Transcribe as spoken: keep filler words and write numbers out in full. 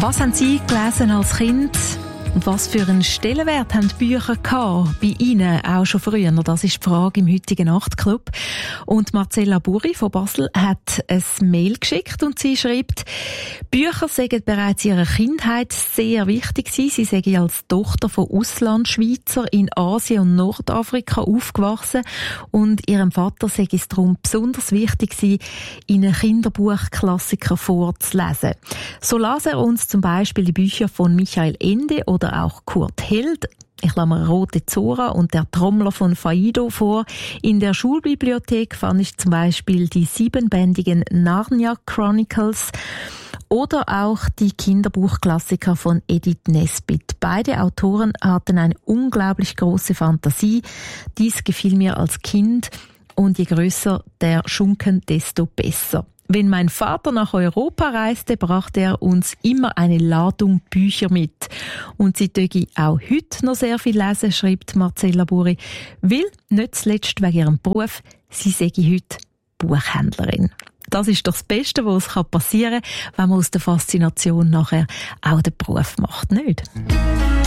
Was haben Sie gelesen als Kind? Und was für einen Stellenwert haben die Bücher gehabt bei Ihnen auch schon früher? Das ist die Frage im heutigen Nachtclub. Und Marcella Buri von Basel hat ein Mail geschickt und sie schreibt, Bücher seien bereits in ihrer Kindheit sehr wichtig gewesen. Sie seien als Tochter von Auslandschweizer in Asien und Nordafrika aufgewachsen und ihrem Vater sei es darum besonders wichtig gewesen, ihnen Kinderbuchklassiker vorzulesen. So las er uns zum Beispiel die Bücher von Michael Ende oder auch Kurt Held. Ich lasse mir Rote Zora und der Trommler von Faido vor. In der Schulbibliothek fand ich zum Beispiel die siebenbändigen Narnia Chronicles oder auch die Kinderbuchklassiker von Edith Nesbit. Beide Autoren hatten eine unglaublich große Fantasie. Dies gefiel mir als Kind und je größer der Schunken, desto besser. Wenn mein Vater nach Europa reiste, brachte er uns immer eine Ladung Bücher mit. Und sie töge auch heute noch sehr viel lesen, schreibt Marcella Buri, weil nicht zuletzt wegen ihrem Beruf, sie sei heute Buchhändlerin. Das ist doch das Beste, was passieren kann, wenn man aus der Faszination nachher auch den Beruf macht, nicht?